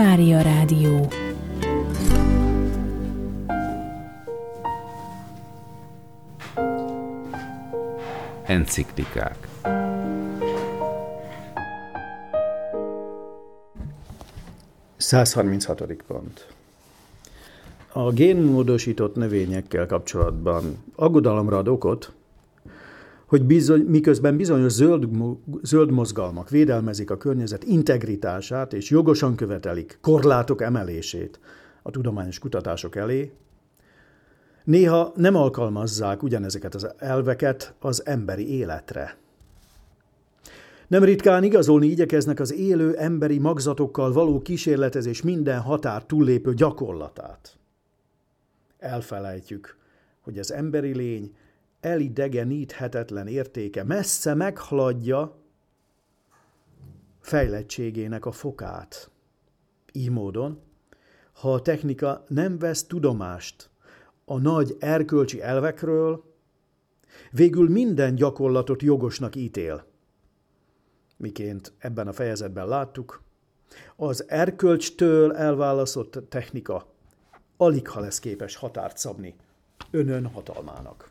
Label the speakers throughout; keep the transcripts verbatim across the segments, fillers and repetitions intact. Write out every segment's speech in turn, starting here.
Speaker 1: Mária Rádió.
Speaker 2: Enciklikák.
Speaker 3: százharminchatodik pont. A génmódosított növényekkel kapcsolatban aggodalomra ad okot, hogy bizony, miközben bizonyos zöld, zöld mozgalmak védelmezik a környezet integritását és jogosan követelik korlátok emelését a tudományos kutatások elé, néha nem alkalmazzák ugyanezeket az elveket az emberi életre. Nem ritkán igazolni igyekeznek az élő emberi magzatokkal való kísérletezés minden határ túllépő gyakorlatát. Elfelejtjük, hogy az emberi lény elidegeníthetetlen értéke messze meghaladja fejlettségének a fokát. Így módon, ha a technika nem vesz tudomást a nagy erkölcsi elvekről, végül minden gyakorlatot jogosnak ítél. Miként ebben a fejezetben láttuk, az erkölcstől elválasztott technika aligha lesz képes határt szabni önön hatalmának.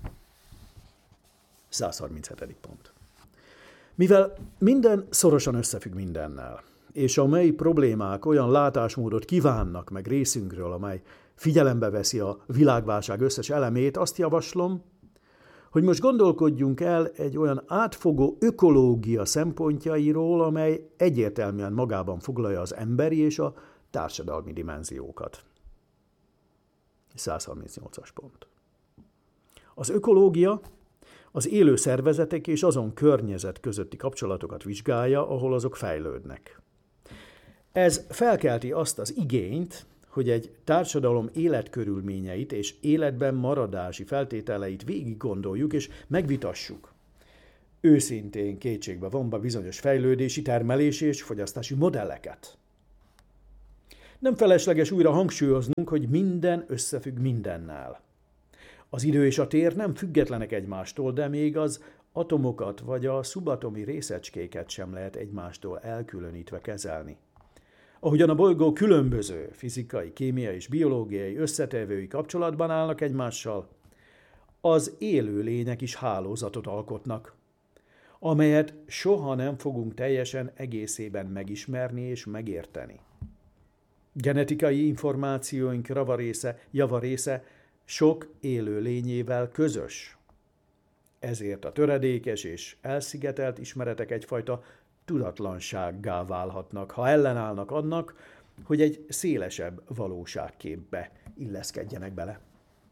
Speaker 3: százharminchetedik pont. Mivel minden szorosan összefügg mindennel, és a mely problémák olyan látásmódot kívánnak meg részünkről, amely figyelembe veszi a világválság összes elemét, azt javaslom, hogy most gondolkodjunk el egy olyan átfogó ökológia szempontjairól, amely egyértelműen magában foglalja az emberi és a társadalmi dimenziókat. százharmincnyolcas pont. Az ökológia az élő szervezetek és azon környezet közötti kapcsolatokat vizsgálja, ahol azok fejlődnek. Ez felkelti azt az igényt, hogy egy társadalom életkörülményeit és életben maradási feltételeit végig gondoljuk és megvitassuk. Őszintén kétségbe vonva bizonyos fejlődési, termelési és fogyasztási modelleket. Nem felesleges újra hangsúlyoznunk, hogy minden összefügg mindennel. Az idő és a tér nem függetlenek egymástól, de még az atomokat vagy a szubatomi részecskéket sem lehet egymástól elkülönítve kezelni. Ahogyan a bolygó különböző fizikai, kémiai és biológiai összetevői kapcsolatban állnak egymással, az élő lények is hálózatot alkotnak, amelyet soha nem fogunk teljesen egészében megismerni és megérteni. Genetikai információink ravarésze, javarésze sok élő lényével közös. Ezért a töredékes és elszigetelt ismeretek egyfajta tudatlansággá válhatnak, ha ellenállnak annak, hogy egy szélesebb valóságképbe illeszkedjenek bele.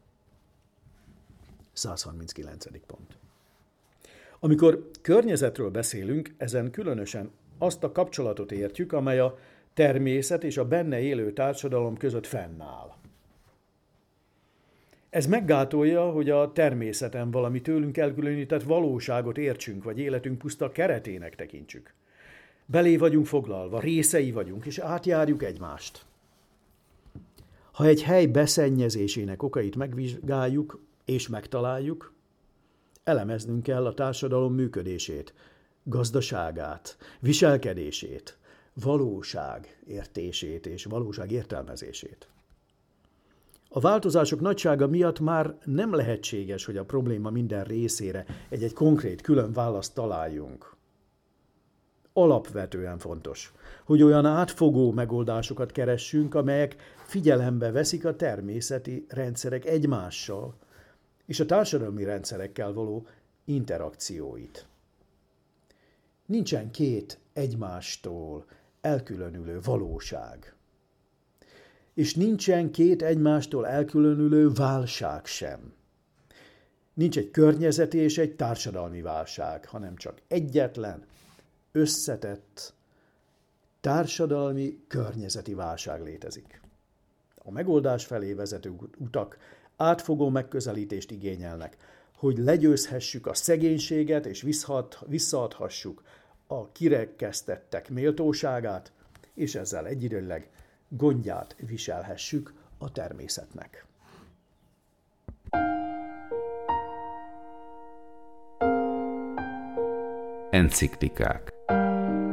Speaker 3: százharminckilencedik pont. Amikor környezetről beszélünk, ezen különösen azt a kapcsolatot értjük, amely a természet és a benne élő társadalom között fennáll. Ez meggátolja, hogy a természeten valami tőlünk elkülönített valóságot értsünk, vagy életünk puszta keretének tekintsük. Belé vagyunk foglalva, részei vagyunk, és átjárjuk egymást. Ha egy hely beszennyezésének okait megvizsgáljuk és megtaláljuk, elemeznünk kell a társadalom működését, gazdaságát, viselkedését, valóság értését és valóság értelmezését. A változások nagysága miatt már nem lehetséges, hogy a probléma minden részére egy-egy konkrét külön választ találjunk. Alapvetően fontos, hogy olyan átfogó megoldásokat keressünk, amelyek figyelembe veszik a természeti rendszerek egymással és a társadalmi rendszerekkel való interakcióit. Nincsen két egymástól elkülönülő valóság. És nincsen két egymástól elkülönülő válság sem. Nincs egy környezeti és egy társadalmi válság, hanem csak egyetlen, összetett, társadalmi, környezeti válság létezik. A megoldás felé vezető utak átfogó megközelítést igényelnek, hogy legyőzhessük a szegénységet és visszaadhassuk a kirekesztettek méltóságát, és ezzel egyidejűleg gondját viselhessük a természetnek.
Speaker 2: Enciklikák.